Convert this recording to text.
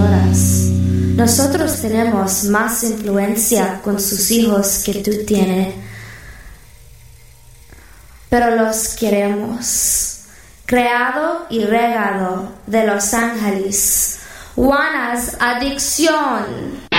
señoras. Nosotros tenemos más influencia con sus hijos que tú tienes, pero los queremos. Creado y regado de Los Ángeles. Juana's Adicción.